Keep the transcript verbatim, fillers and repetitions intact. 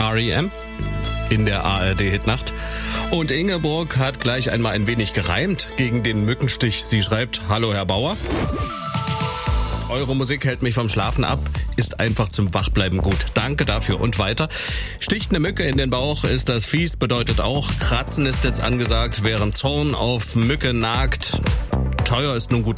R E M in der A R D-Hitnacht. Und Ingeborg hat gleich einmal ein wenig gereimt gegen den Mückenstich. Sie schreibt: Hallo Herr Bauer. Eure Musik hält mich vom Schlafen ab, ist einfach zum Wachbleiben gut. Danke dafür. Und weiter. Sticht eine Mücke in den Bauch, ist das fies, bedeutet auch, Kratzen ist jetzt angesagt, während Zorn auf Mücke nagt. Teuer ist nun gut